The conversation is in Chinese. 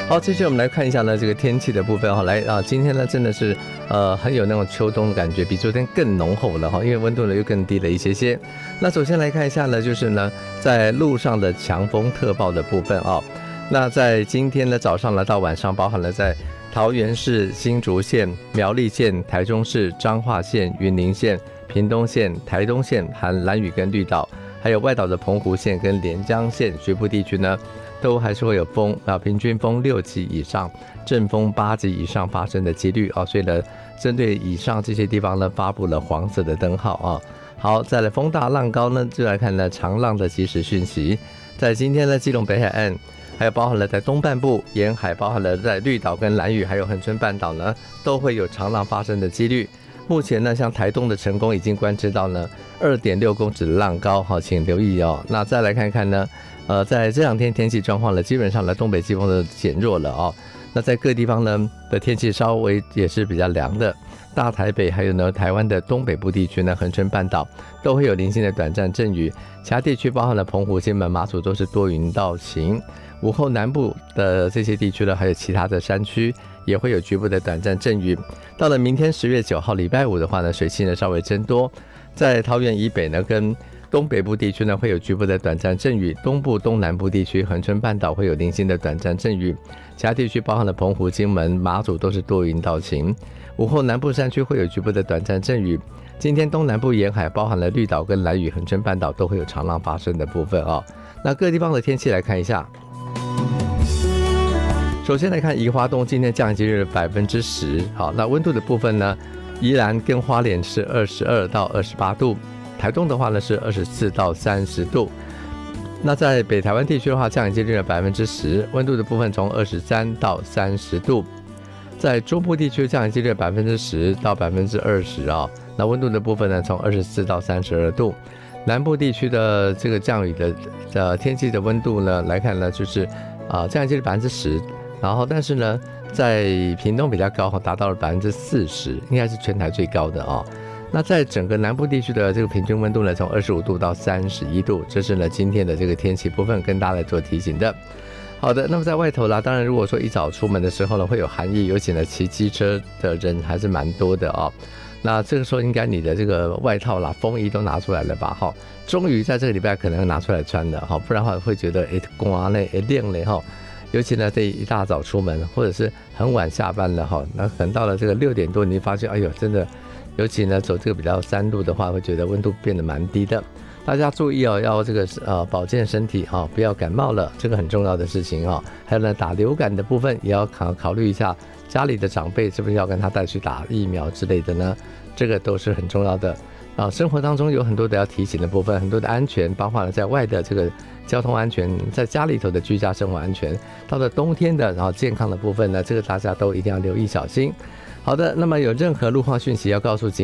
好，接下来我们来看一下呢这个天气的部分哈，来啊，今天呢真的是很有那种秋冬的感觉，比昨天更浓厚了哈，因为温度呢又更低了一些些。那首先来看一下呢，就是呢在路上的强风特报的部分啊，那在今天的早上呢到晚上，包含了在桃园市、新竹县、苗栗县、台中市、彰化县、云林县、屏东县、台东县含兰屿跟绿岛，还有外岛的澎湖县跟连江县局部地区呢，都还是会有风啊，平均风6级以上，阵风8级以上发生的几率啊，所以呢，针对以上这些地方呢，发布了黄色的灯号啊。好，再来风大浪高呢，就来看呢长浪的即时讯息，在今天的基隆北海岸，还有包含了在东半部沿海，包含了在绿岛跟兰屿，还有恒春半岛呢，都会有长浪发生的几率。目前呢，像台东的成功已经观测到呢2.6公尺的浪高，好，请留意哦。那再来看看呢，在这2天天气状况呢，基本上呢东北季风都减弱了哦。那在各地方呢的天气稍微也是比较凉的，大台北还有呢台湾的东北部地区呢，恒春半岛都会有零星的短暂阵雨，其他地区包含了澎湖、金门、马祖都是多云到晴。午后南部的这些地区呢，还有其他的山区也会有局部的短暂阵雨。到了明天10月9号礼拜五的话呢，水汽呢稍微增多，在桃园以北呢跟东北部地区呢会有局部的短暂阵雨，东部东南部地区恒春半岛会有零星的短暂阵雨，其他地区包含了澎湖、金门、马祖都是多云到晴。午后南部山区会有局部的短暂阵雨。今天东南部沿海包含了绿岛跟兰屿、恒春半岛都会有长浪发生的部分哦。那各地方的天气来看一下。首先来看宜花东，今天降雨几率10%。好，那温度的部分呢，宜兰跟花莲是22到28度，台东的话呢是24到30度。那在北台湾地区的话，降雨几率10%，温度的部分从23到30度。在中部地区降雨几率10%到20%啊，那温度的部分呢从24到32度。南部地区的这个降雨的天气的温度呢来看呢，就是降雨几率10%。然后，但是呢，在屏东比较高，达到了40%，应该是全台最高的哦。那在整个南部地区的这个平均温度呢，从25度到31度，这是呢今天的这个天气部分跟大家来做提醒的。好的，那么在外头啦，当然如果说一早出门的时候呢，会有寒意，尤其呢骑机车的人还是蛮多的哦。那这个时候应该你的这个外套啦、风衣都拿出来了吧？哈，终于在这个礼拜可能拿出来穿的哈，不然的话会觉得寒嘞、冷嘞哈。尤其呢，这一大早出门，或者是很晚下班了哈，那可能到了这个6点多，你会发现，哎呦，真的，尤其呢走这个比较山路的话，会觉得温度变得蛮低的。大家注意哦，要这个保健身体哈，不要感冒了，这个很重要的事情哈。还有呢，打流感的部分也要考虑一下，家里的长辈是不是要跟他带去打疫苗之类的呢？这个都是很重要的。生活当中有很多的要提醒的部分，很多的安全，包括了在外的这个交通安全，在家里头的居家生活安全，到了冬天的然后健康的部分呢，这个大家都一定要留意小心。好的，那么有任何路况讯息要告诉